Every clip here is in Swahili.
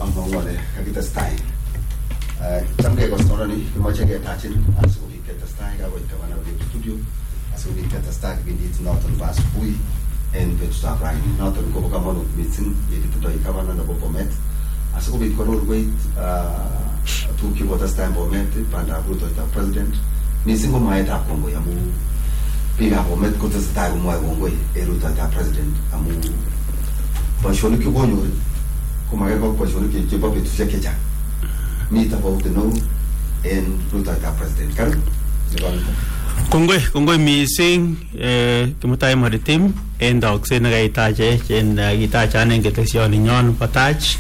amangole kakitestai chamke kostorani kimoche ketachin asikobit ketestai kakoit gavana koib studio asikobit ketestai kipindit noton bo asubuhi en betutab raini noton kobo kamanut missing yekitindoi gavana nebo Bomet asikobit kororweit tuguk chekotestai en Bomet bandab rutoitab president missing ko mwaetab kongoi amu biikab Bomet kotesetai komwoe kongoi en rutoitab president amu boisionik chekonyor komakergei ak boisionik chebo betusiek chechang mi tofauti neo en rutoitab president kan Kongoi missing Kimutai Maritim en daukset nekaitache en kitachan en ketesyoninyon bo Tach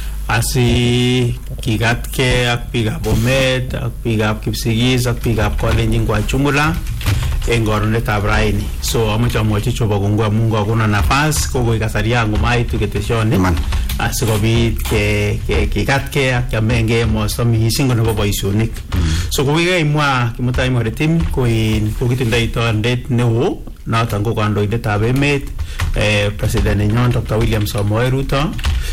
asi kikatkei ak biikab Bomet ak biikab Kipsigis ak biikab Kalenjin kwa jumla en korunetab raini. So amoche amwochi Jehova kongoi amu kakona nafas kokoi kasari yangu maitu ketesyoni asikobit kikatkei ak kiamengei emosto missing nebo boisionik. So kokikaimwa Kimutai Maritim kokitindoi tondet neo noton ko kandoindetab emet president nenyon Dr. William Samoei Ruto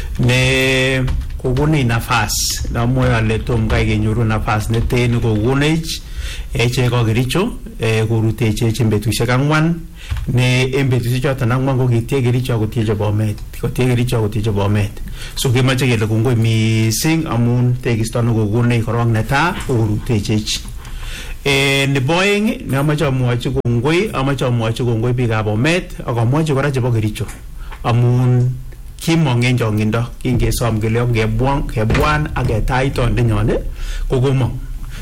ne kokonech nafas namwoe ale tom kai kenyoru nafas neten kokonech echek ko Kericho korutechech en betusiek 4 ne en betusiek choton 4 ko kitie Kericho akotieche Bomet so kemoche kele kongoi missing amun tekisto nekokonech korong netaa korutechech. Nebo oeng neamoche amwochi kongoi biikab Bomet ak amwochi kora chebo Kericho amun kimong en chong'indo kingesom kele kebwan ak ketach itondenyon kokomong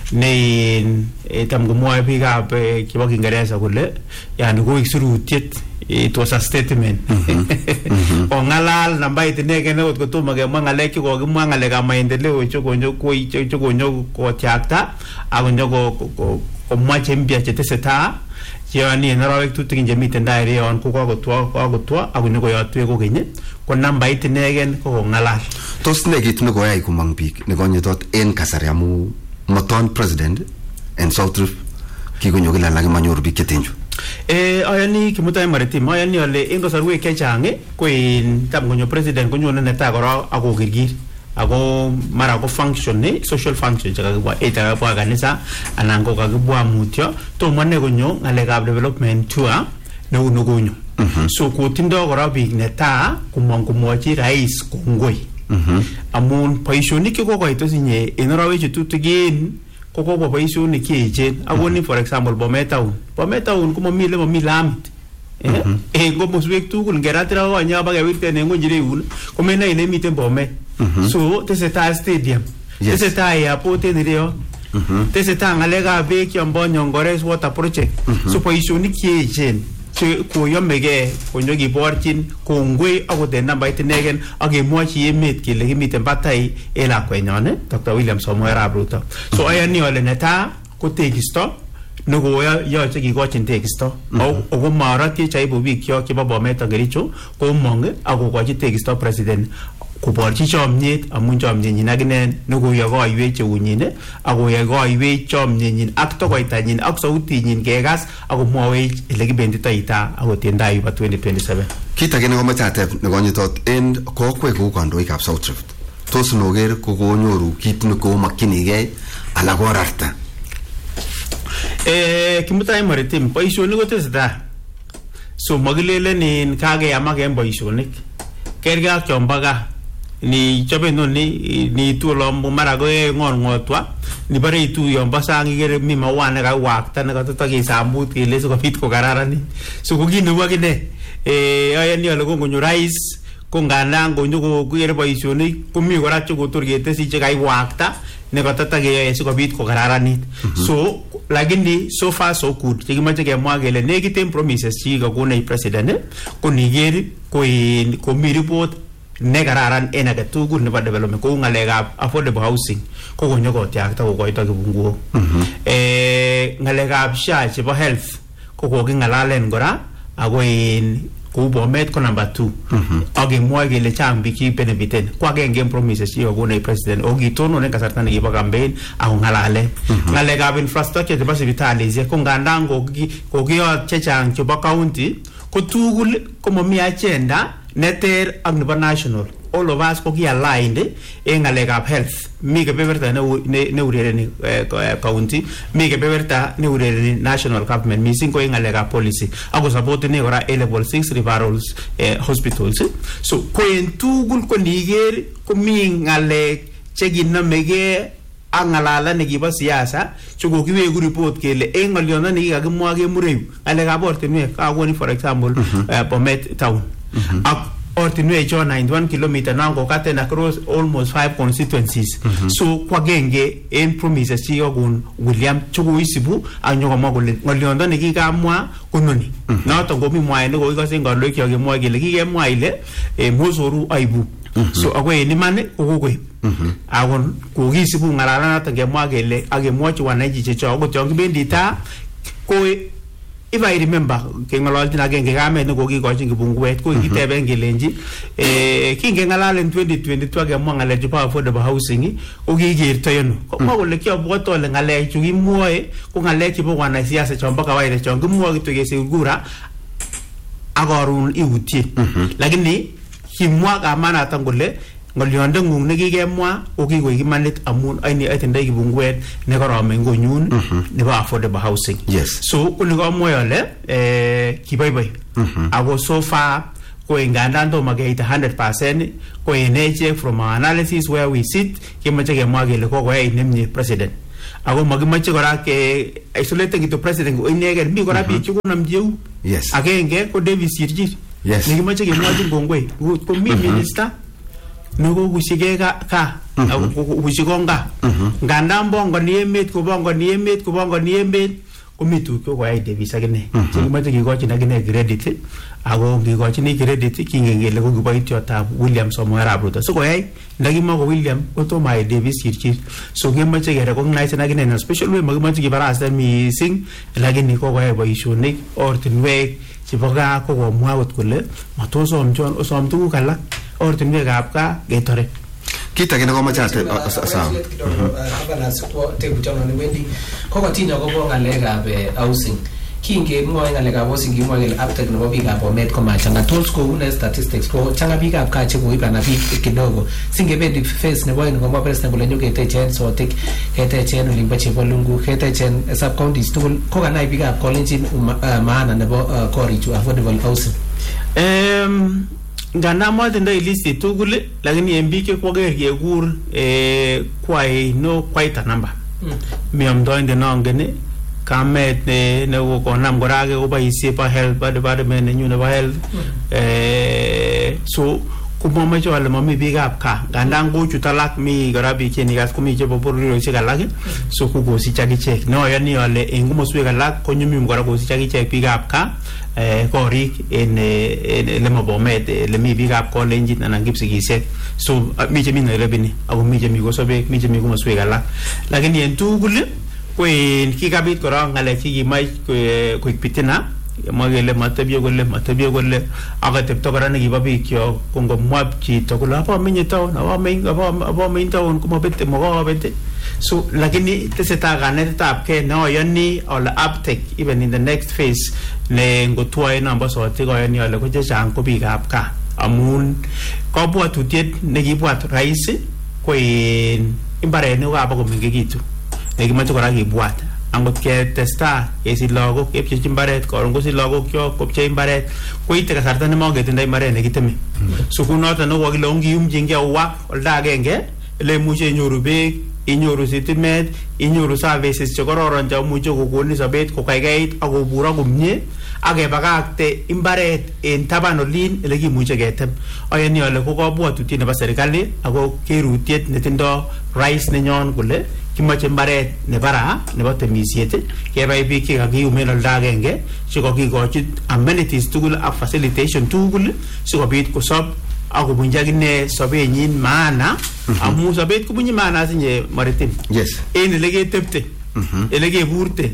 ne tam komwoe biikab chebo Kingereza kole yani koik surutiet, it was a statement. Ong'alal nambait inegen akot kotomo kemwa ng'alek chekokimwa ng'alekab maendeleo chekonyo kotyakta ak konyo komwa chempya chetesetai cheyoni en arawek tutigin chemiten tai ireyon ko kakotwo ak konyokoyotwek kokeny ko nambait inegen ko kong'alal. Tos ne kit nekoyai komong biik nekonyitot en kasari amu moton president en South Rift kikonyo kila laki manyoru biik chetenchu? Ayani Kimutai Maritim ayani ale en kasarwek chechang ko en tam konyo president konyone netai kora akokirkir ako mara ko function social function chekakibwa kakibwa kanisa anan ko kakibwa mutyo tomo ne konyo ng'alekab development tour neu nekonyo. So kotindo kora biik netai komong komwochi rais kongoi amun boisionik chekokoitos inye en arawechu tutigin kokobwa boisionik cheechen akoni for example Bomet Town komomi le momi lamit en komoswek tugul ngeratira konya bakewirten en ng'weny ireun komenai ile miten Bomet. So tesetai stadium tesetai airport en ireyo tesetai ng'alekab beek yombo Nyongores water project. So boisionik cheechen che koyomegei konyo kiborchin kongoi akot en nambait inegen ak kemwochi emet kele kimiten batai en lakwenyon Dr. William Samoei Arap Ruto. So ayani ale netai ko tekisto nekoyoche kikochin tekisto ako marotye chaibu bikyok chebo Bomet ak Kericho komong ak kokochi tekisto president koborchi chomnyet amun chomnyenyin akine nekoyo koiwech cheunyin ak koyoe koiwech chomnyenyin ak tokoitanyin ak sautinyin kekas ak komwowech elekibenditoita akot en tai yubo 2027. Kit age nekomoche ateb nekonyitot en kokwet kou kandoikab South Rift tos noker kokonyoru kit nekomokyinigei ala korarta? Kimutai Maritim boisionik kotesetai so makilelen kakeyamak en boisionik kergei ak chombo gaa ni chobe ni itu lombo mara ko ngotwa ni bare itu yombo sang ikere mi mawane ka wakta ne katoto kisambut kele sikobit ko kararani so ko kinewu akine ayani ale kongonyo rais ko ngandan konyo kokere boisionik komi kora chekotor ketesi chekaiwakta ne katoto keyoe sikobit ko kararanit. So lakini so far so good chekimoche kemwa kele nekiten promises chikakonech president ko niker ko mi report nekararan en age tugul nebo development kou ng'alekab affordable housing ko konyo kotyakta kokoito kibunguok. Ng'alekab SHA chebo health ko koking'alalen kora ako kou Bomet ko number 2 ak kemwoe kele chang biik chebenefiten ko agenge en promises chekakonech president o kitonon en kasarta nekibo campaign ako ng'alalen. Ng'alekab infrastructure chebo sipitalisiek ko ngandan kokiyot chechang chebo county ko tugul komomi agenda neter ak nebo national all of us ko ki aligned en ngalekab health mi kebeberta ne urereni county mi kebeberta ne urereni national government missing ko en ngalekab policy ako support ne ora level 6 referrals hospitals so ko en tugul ko niger ko mi ngalek cheginamege angalala nekibo siasa chuko kiwegu report kele en ngolyono nekikakimwa kemureyu ngalekab ortinwek kakoni for example Bomet town ak ortinwek cho 91 kilometer nango katen across almost 5 constituencies so kwa genge en promises chikokon William chuko isibu anyokoma kole ngolyondo nekikamwa kononi noton komi mwae neko ikose ngolwek yo kemwa kele kikemwa ile mosoru aibu so akwe ni mane kokokoib akon kokisibu ngalalanatan kemwa kele akemwochi wananchi checho ko chon kibendi ta ko if I remember kengololchin agenge kamet ne kokikochin kibunguet ko kiteben kelenji kingengalalen 2022 akemwa ngalechu bo affordable housing ko kikerto yono komwa kole kiobwote ole ngalechu kimwoe ko ngalechu chebo wanasiasa chombo kawaida chon kimwoe kityo kesir kura akorun iutie lakini kimwa kamanatan kole ngolyondo ngung nekikemwa ko kikoik imanit amun aini atindoi kibunguet nekorome ngonyun nebo affordable housing so kuni komwoe ole kiboiboi ako so far ko ngandan tomo keit 100% ko eneche from our analysis where we sit kemoche kemwa kele kokoyai nemie president ako makimoche kora ke isolate kito president inegen mi kora biik chekonomjeu agenge ko Davis Sirjit nekimoche kemwochin kongoi ko mi minister nuko kushikeka ka kushikonga nganda mbongoni emet komitu ko ai Davis akine chekimoche kikochi akine credit ako kikochi credit kingengele ko kiboityotab William Samoei Arap Ruto so koyai ndakimo ko William kotomo ai Davis Kirchir so kemoche kerecognize akine in a special way makimoche kibarasta missing lakini kokoyai boisionik ortinwek chebo gaa kokomwa kot kole matosom chon osom tuguk alak ortinwekab gaa ketore kita kene komoche ate asam kokotinyo kobo ngalekab housing kingemwoe ngalekab housing kimwoe kele uptake nebo biikab Bomet komachanga tos kou ne statistics ko changa biikab gaa chekoib na biik kidogo singebendi phase nebo ini komwa president kole nyoketechen Sotik ketechen olimbo Chebalungu ketechen sub counties tugul kokanai biikab Kolenjin maana nebo korichu affordable housing nganda matindoi listi tugul lakini en biik chekwoker kekur kwai no quite a number mi amdoinde nongen kamet ne kokonam kora ke koboisie bo health department nenyu nebo health so kumomoche ale momi biikab gaa ngandan kochut alak mi kora biik chenikas komi chebo bororiosiek alak so kokosich akichek noyoni ale en komoswek alak konyumnyum kora kosich akichek biikab gaa korik en lemo Bomet lemi biikab Kolenjin anan Kipsigisiek so mi chemi Nairobi ako mi chemi Kosopek mi chemi komoswek alak lakini en tugul ko en kikabit kora ngalek chekimach koik pitina magele matebye kole akatepto kora nekibo bikyok kongomwa chito kole abomenye town abomenye town komabete makobete so lakini tesetai kanetetab ke neoyoni ole uptake even in the next phase ne ngotwoe nombo Sotik oyoni ole ko chechang ko biikab gaa amun kabwatutiet nekibwat rais ko en imbarenik kabokomengekitu nekimoche kora kibwat angot ketesta kesich lagok kepchechi mbaret koron kosich lagok kyok kopchei mbaret koite kasarta nemaketindoi mbaret nekiteme so kunoton nekokile ongiyumchingei owak olda agenge ele imuche inyoru beek inyoru sitimet inyoru services chekororon cheimuche kokonin sobet kokaikait akobur komie akebakakte imbaret en taban olin ele kimuche ketem ayani ale ko kabwatutiet nebo serikali ako kerutiet netindo rais nenyon kole kimoche mbaret nebara nebo temisiet kebai biik chekakiyumen olda agenge chekakikochi amenities tugul ak facilitation tugul sikobit kosob akobunji akine sobenyin maana amu sobet kobunji maana asinye maritim en ele ketepte ele keburte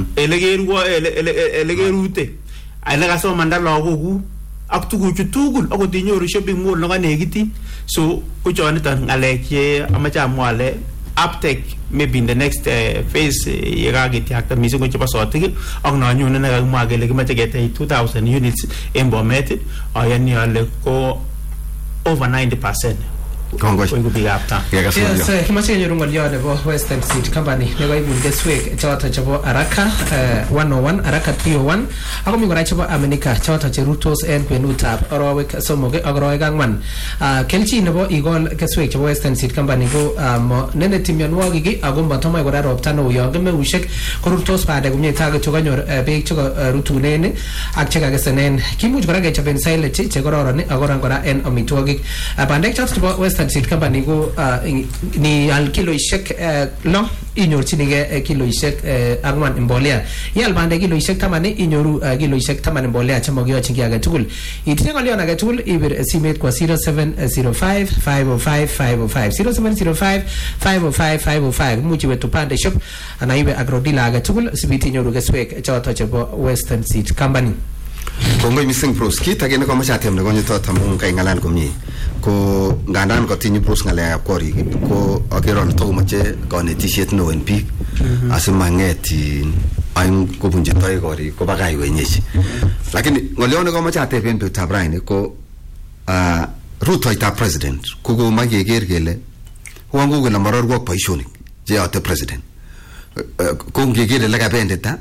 ele kerute ele kasomanda lagokuk ak tuguchu tugul akot inyoru shopping mall nekanekiti so kochoniton ngalek che amache amwa ale uptake maybe in the next phase yekaketiakta missing ko chebo Sotik ak nanyone nekakimwa kele kimache ketech 2000 units en Bomet ayani ale ko over 90%. Kongoi. Yes, kimache nyoru ngolyo nebo Western Seed Company nebo ibun keswek choto chebo Araka 101, Araka 301 ako mi kora chebo America choto cherutos en kwenutab arawek somok ak arawek angwan. Kelchin nebo igol keswek chebo Western Seed Company ko neneti mionwogik ako matomai kora ropta neo yon kemeushek korurtos bandek komie tage chokanyor beek chekarutunen ak chekakesenen. Kimuch kora kechoben silage chekororon ak kora en amitwogik. Bandek choto chebo Western Seed Company ko ni al kiloishek lo inyorchinige kiloishek 4 mbolea. Ial bandek kiloishek 10 inyoru kiloishek 10 mbolea chemokiyochin ki age tugul. Itinye ngolyon age tugul ibir simet kwa 0705 505 505 0705 505 505 muchi wetu pande shop anaibe agrodila age tugul sibiti nyoru keswek choto chebo Western Seed Company. Kongoi mising Bruce, kit age ne komoche atem ne konyo tot amun kai ngalan komie ko ngandan kotinye Bruce ngalekab korik ko akeron tokomoche konetishet neo en biik asimang'et aeng kobunji toek korik ko bakai wenyeji. Lakini ngolyo ne komoche ateben betutab raini ko rutoitab president ko komoche keker kele wangu kele marorwok boisionik che yote president ko ngeker ile kabendita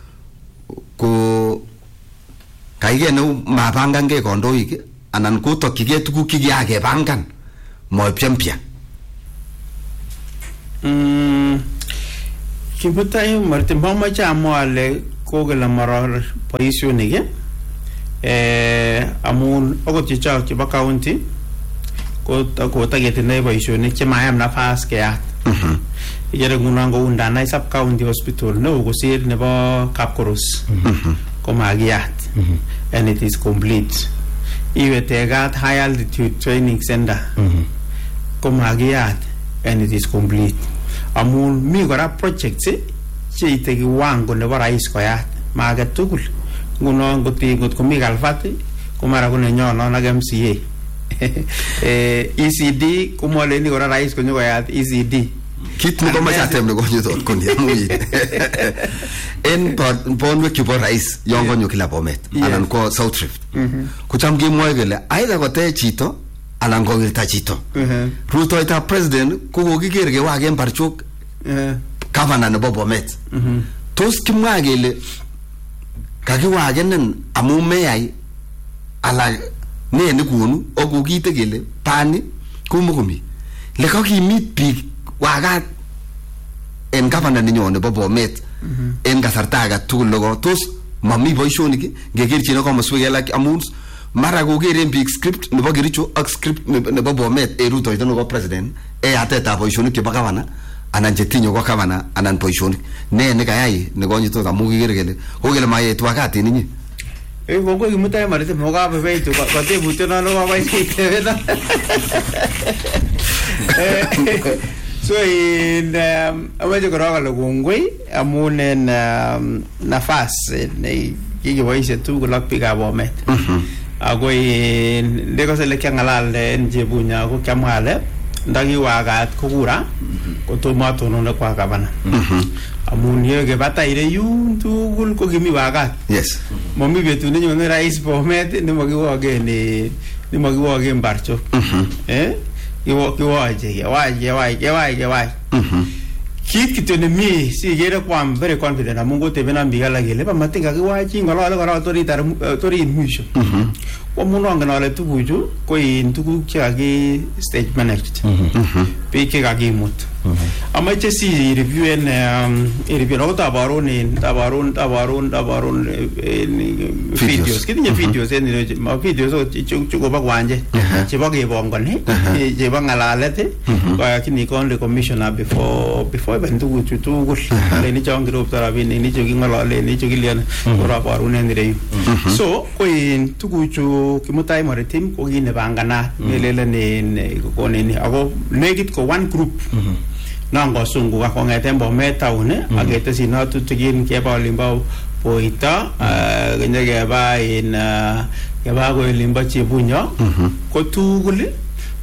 ko kaige ne mapangange kondoik anan kotokyige tuguk chekiakepangan moib mpya. Kibutai martin momoche amwa ale kokele maror boisionik amun akot chechok chebo county kotaketindoi boisionik chemayam nafas keyat. Igere ngunon kou Ndanai sub county hospital neo kosir nebo Kapkoros komakiyat and it is complete. Iwe Tegat High Altitude Training Center komakiyat and it is complete. Amun mi kora projects cheite kiwango nebo rais koyat maget tugul. Ngunon ngot komi Kalfati komara konenyonon ak MCA. ECD komoleni kora rais konyo koyat ECD. Kit ne komoche atem ne konyo tot kondi amui en bonwek chebo rais yon konyo kila Bomet anan ko South Rift kocham kemwoe kele aidha kotech chito anan kowirta chito. Rutoitab president ko kokiker kewaken Barchok governor nebo Bomet. Tos kimwa kele kakiwakenen amu meyai ala ne nekonu okokite kele pani komokomi le kakimit biik wagat en governor ninyo nebo Bomet en kasarta age tugul lego tos mami boisionik ngekerchin ak komoswek alak amun mara kokeren biik script nebo Kericho ak script nebo Bomet en rutoito nebo president yatetab boisionik chebo governor anan chetinye ko governor anan boisionik ne nekayai nekonyitot amu kikere kele kokele mayet wakati ninyi. Kongoi kimutai marite mokabebeitu kotebutyo nono koboisitebena. So in amache korok ale kongoi amun en nafas ne kikiboishe tugul ak biikab Bomet. Ako ndekose le kiangalal en Chebunya ko kiamwa ale ndakiwakat kokura kotomo atonone kwa gavana. Amun yekebata ireyun tugul ko kimi wakat. Yes. Momi betut nenyone rais Bomet nemakiwoken Barchok. Kiwoche kewai. Kit kityo nemi sikere kwam very confident amun kotebenan biik alak kele pamatin kakiwachi ngolole kora torit mwisho. Amun angen ale tuguchu ko in tuguk chekaki stage managed. Biik chekakimut. Amache si review ako tabarun videos. Kitinye videos videos chukobo kwanje chebo kebongoni chebo ngalalet lakini konle commissioner before even tuguchu tugul leni chon kiropto rabinik nicho kingolole nicho kilian korabarunen ireyu. So ko in tuguchu kimutai maritim ko kine banganat nelelen koneni ako negit ko one group nango sungu ako ngeten Bomet town agetesin tutigin keba olimbo Boita kenya keba in keba ko olimbo Chebunyo ko tugul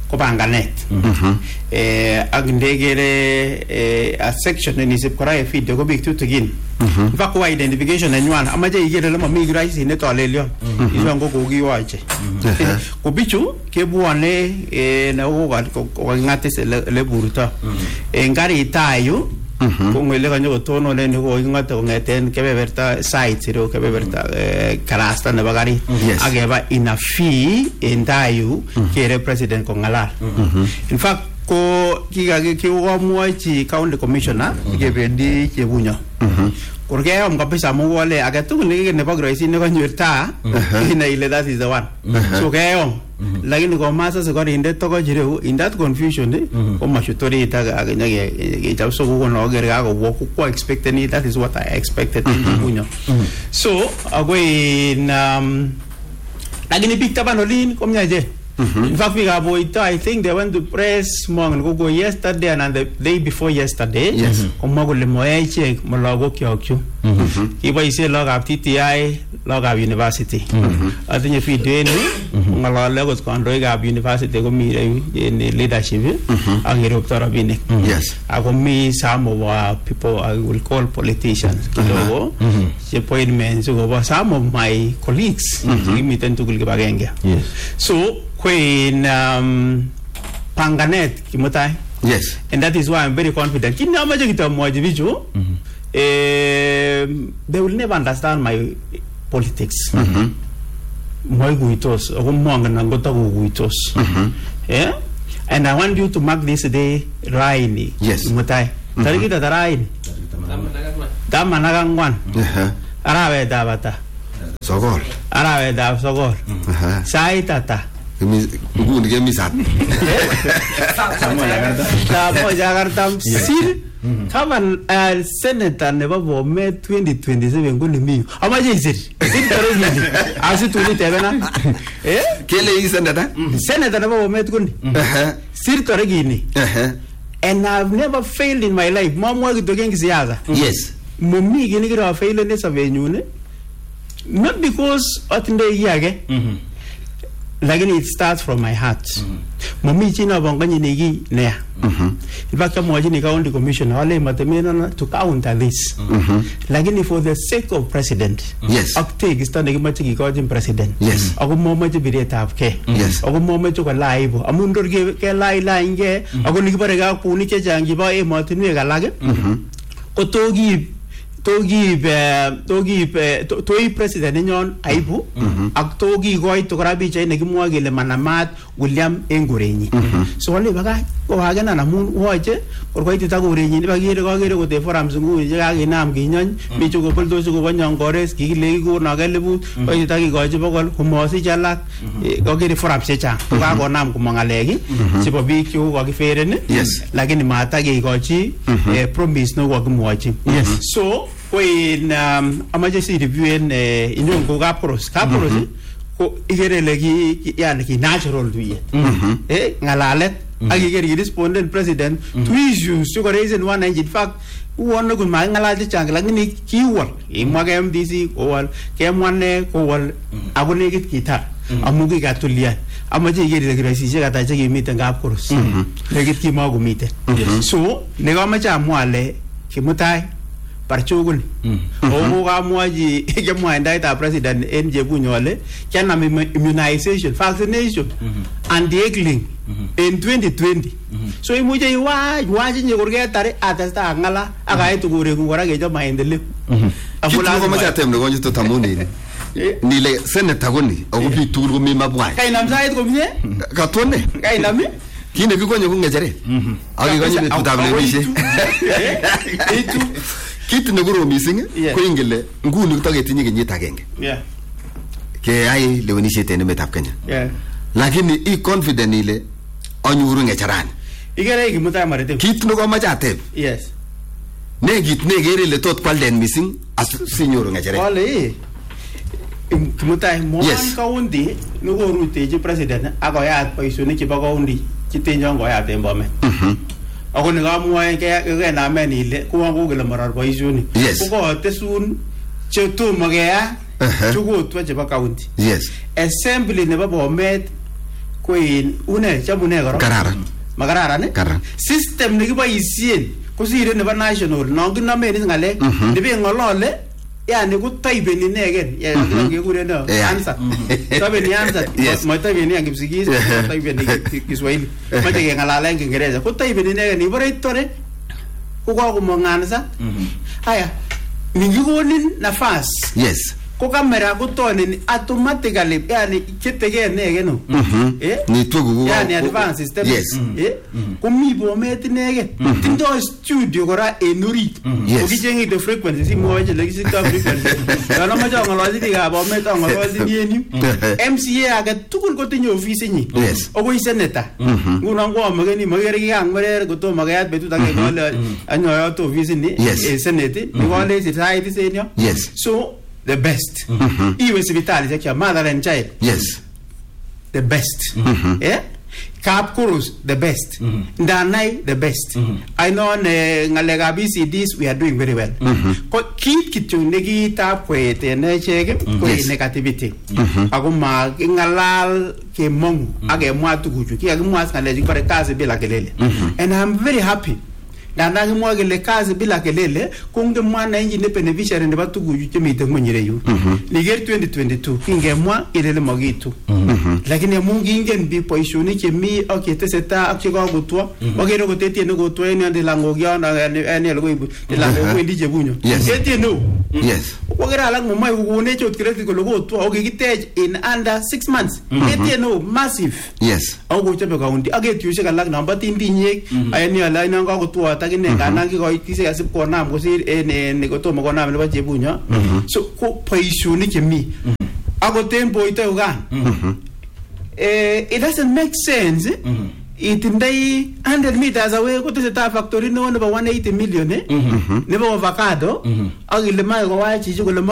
ko panganet ak ndegere a section ni sip kora feed ko big tutugin ba ko identification anywan amaje igere le mami grace ne to lelion iso ngo ko giwache ko bichu ke buone na ko ngate se le buruta ngari tayo ko ngele kanyo ko tono le ni ko ngate ko ngeten ke beberta site ro ke beberta karasta ne bagari ageba ina fee ndayu ke president ko ngala in fact ko ki wo mochi county commissioner ke bendi ke bunyo porque am kapisa mo wale aga tu ni ne bagro isi ne kanyo ta ina ile that is the one so ke lakini kwa masa se kwa inde toko jire in that confusion ko mashutori ita aga nyage ke so ko no gere ga ko ko expected ni that is what I expected bunyo so agwe na lakini big tabanolin ko mnyaje in fact I think they went to press morning go yesterday and the day before yesterday komo ko le moeche mologo kyokyu iba ise log of TTI log of university atinye video ni ngalo ko kondo ga university ko mi in leadership agero tarabinik ako mi some of people I will call politicians kidogo appointments go some of my colleagues mi tend to gulgibagenge so Queen Panganet Kimutai. Yes. And that is why I'm very confident. They will never understand my politics. My guitos, yeah? And I want you to mark this day Raini. Yes. Mutai. Tarikita Raini. Damanagangwan. Arabe Davata. Sogol. Arabe Dav Sogol. Saitata. Ngundi ke misat. Samo Jakarta sir kaman senator ne babo me 2027 nguni mi. Amaje sir. Sir torogini. Asu tuli tebena. Kele yi senator? Senator ne babo me nguni. Sir torogini. And I've never failed in my life. Mama gitokengi siasa. Yes. Mummi gini kira fail ne savenyune. Not because atinde yage. Like it starts from my heart. Mami china bangani negi ne. In fact, I'm watching the county commissioner. Alle matemena to counter this. Lakini for the sake of president. Yes. Akte gistana gimachi gikojin president. Yes. Ako mama je bireta apke. Yes. Ako mama je ko live. Amundor ke lai inge. Ako nikibare ga puni ke jangi ba e matinu ga lage. Ko togi president nyon aibu ak togi goy to grabi chay negimwa gele manamat William Engurenyi so wale baga ko hagana namun woje ko goy ta gorenyi ni bagire ko gere ko te forum sungu je ga ginam ginyon mi chugo poldo chugo banyang gores gi le go na gelebu ko ta gi goy bogol humosi jalak ko gere forum checha ko ga go nam ko mangalegi sipo bi chu ko gi ferene lakini mata gi gochi promise no ko gmwachi so when emergency review in inyo kapros ko igere legi yani ki natural duye ngalalet agigere respondent president to issues to raise one in fact won go ma ngalaje changla ngini kiwol imwaga MDC ko wal kemwane ko wal agone git kita amugi gatulia amaje igere legi raisi ga ta je miten kapros legit ki mago miten so ne ga ma cha mwale kimutai parchugul o ga moji ke mo ndai ta president NJ Bunyole kana immunization vaccination and egling in 2020 so imuje waji nye gorge tare atasta ngala aga itu gore ngora ge jo maendeleo afula ko macha temne gonjo to tamuni ni le senator goni o bi turu mi mabwa kai namzait ko bie ka tonne kai nami kine ki gonyo ngejere agi gonyo bi tutable bishe itu kit ne goro missing ko ingele nguni tagetinye kenyit agenge ke ai lewenisiet en emetab Kenya lakini I confident ile anyuru ngecharan igere Kimutai marete kit ne ko macha ateb ne kit ne gere ile tot kwalden missing as sinyoru ngechere wale Kimutai mo county no go ruteji president akoyat boisionik chebo county chitenjo ngoyat en Bomet ako ni gamwa ke na men ile ko ngo gele marar boisioni ko tesun che to magea chugo to cheba county yes assembly ne ba Bomet koin une chabune koro Kararan. Makararan eh? Kararan. System nekiboisien kosire nebo national nonginomen ngalek nebe ngolole yani ko type ni negen ya ngekure no answer type ni answer mo type ni ngipsigis type ni Kiswahili mache kengalala en Kiingereza ko type ni negen ni bore tore ko ko monganza haya ningikonin nafas Yes. ko kamera ko tone automatically yani kitege nege no Ni tugu yani advanced system Yes. ko mi bomet nege tindo studio kora enuri ko kijengi the frequency si mo je legi sita frequency kana ma ja ngalozi diga bomet ngalozi nieni MCA aga tukul ko tinyo office ni o ko senator nguna ngo mageni magere ki ang mere ko to magayat betu ta ke gole anyo ya to office ni senate ni gole society senyo so the best. Iwe sibitali ya mother and child. Yes. The best. Yeah? Cap Kurus, the best. Ndanai, the best. I know ngalega BCDs, we are doing very well. Keep kitu negi tap kwete ne cheke kwe negativity. Aguma ngalal ke mongu age mwatu kuchu ki age mwas ngaleji kore kazi bila kelele. And I'm very happy. Na nagi mwagele kazi bila kelele kunge mwana inji ne beneficiary ne batugu chemite ngonyire yu niger 2022 kinge mwa ilele magitu lakini mungi ingen bi poishoni chemi oketeseta akiko gutwa ogero gotetie ne gutwa ene ndilango gyana ene lego ibu ndilango kwendi jebunyo etie no ogera ala ngomai ugune chot credit ko logo gutwa ogigitej in under 6 months etie no massive ogo chebe kaundi agetiushe kalak namba tindinye ayeni ala ina gutwa takine kana ki ko kise yasip ko nam ko sir en ko to mo ko nam le ba jebunya so ko poishoni chemi ago tempo ite ugan it doesn't make sense itindai 100 meters away ko tese factory no about 180 million ne ba avocado agile mai ko wa chi ko